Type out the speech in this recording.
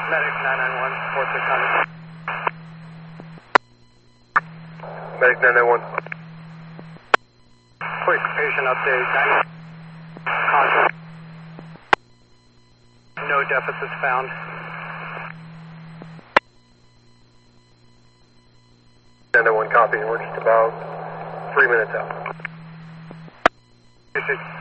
Medic 991, report 600. Medic 991. Quick patient update. Conscious. No deficits found. One copy. We're just about 3 minutes out. Appreciate